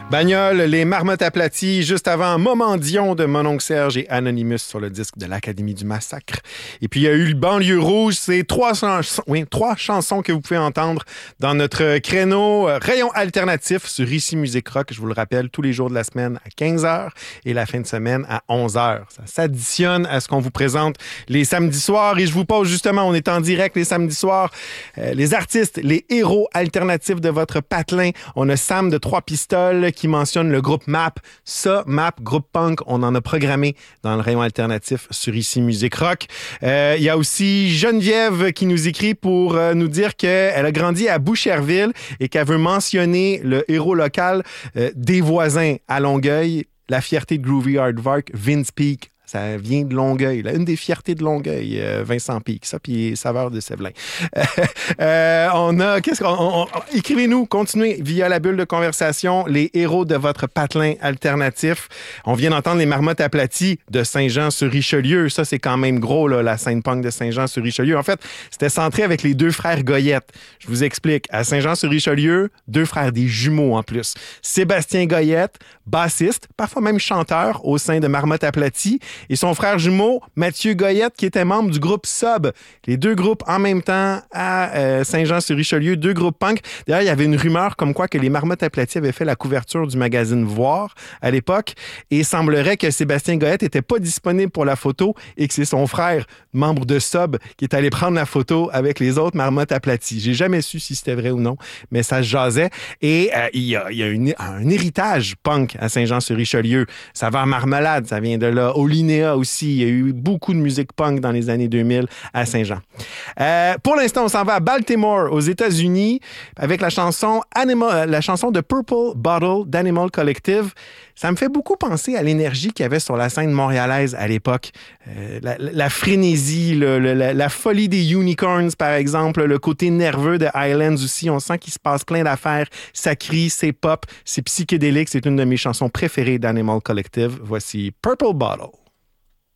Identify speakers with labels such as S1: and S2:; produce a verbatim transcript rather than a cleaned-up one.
S1: Bagnole, les marmottes aplaties, juste avant Momendion de Mon Oncle Serge et Anonymous sur le disque de l'Académie du Massacre. Et puis il y a eu le Banlieue Rouge, c'est trois, chansons, oui, trois chansons que vous pouvez entendre dans notre créneau euh, Rayon Alternatif sur Ici Musique Rock. Je vous le rappelle, tous les jours de la semaine à quinze heures et la fin de semaine à onze heures. Ça s'additionne à ce qu'on vous présente les samedis soirs et je vous pose justement, on est en direct les samedis soirs, euh, les artistes, les héros alternatifs de votre patelin. On a Sam de Trois Pistoles qui mentionne le groupe M A P. Ça, M A P, groupe punk, on en a programmé dans le rayon alternatif sur Ici Musique Rock. Euh, il y a aussi Geneviève qui nous écrit pour euh, nous dire qu'elle a grandi à Boucherville et qu'elle veut mentionner le héros local euh, des voisins à Longueuil, la fierté de Groovy Aardvark, Vince Peake. Ça vient de Longueuil. Là. Une des fiertés de Longueuil, euh, Vincent Peake. Ça, puis Saveur de Sévelin. euh, on a... Qu'est-ce qu'on... On, on, écrivez-nous, continuez via la bulle de conversation, les héros de votre patelin alternatif. On vient d'entendre les marmottes aplaties de Saint-Jean-sur-Richelieu. Ça, c'est quand même gros, là, la scène punk de Saint-Jean-sur-Richelieu. En fait, c'était centré avec les deux frères Goyette. Je vous explique. À Saint-Jean-sur-Richelieu, deux frères, des jumeaux en plus. Sébastien Goyette, bassiste, parfois même chanteur au sein de Marmottes aplaties, et son frère jumeau, Mathieu Goyette, qui était membre du groupe Sub. Les deux groupes en même temps à euh, Saint-Jean-sur-Richelieu, deux groupes punk. D'ailleurs, il y avait une rumeur comme quoi que les Marmottes aplaties avaient fait la couverture du magazine Voir à l'époque, et il semblerait que Sébastien Goyette n'était pas disponible pour la photo et que c'est son frère, membre de Sub, qui est allé prendre la photo avec les autres Marmottes aplaties. J'ai jamais su si c'était vrai ou non, mais ça se jasait. Et euh, il y a, il y a une, un héritage punk à Saint-Jean-sur-Richelieu. Saveur Marmelade, ça vient de là. Olinéa aussi. Il y a eu beaucoup de musique punk dans les années deux mille à Saint-Jean. Euh, pour l'instant, on s'en va à Baltimore, aux États-Unis, avec la chanson Animal, la chanson de Purple Bottle d'Animal Collective. Ça me fait beaucoup penser à l'énergie qu'il y avait sur la scène montréalaise à l'époque. Euh, la, la frénésie, le, le, la, la folie des Unicorns, par exemple, le côté nerveux de Highlands aussi. On sent qu'il se passe plein d'affaires. Ça crie, c'est pop, c'est psychédélique. C'est une de mes chansons préférées d'Animal Collective. Voici Purple Bottle.